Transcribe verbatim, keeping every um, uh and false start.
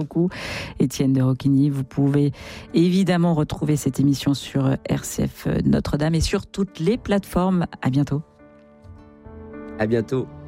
Beaucoup. Étienne de Roquigny, vous pouvez évidemment retrouver cette émission sur R C F Notre-Dame et sur toutes les plateformes. À bientôt. À bientôt.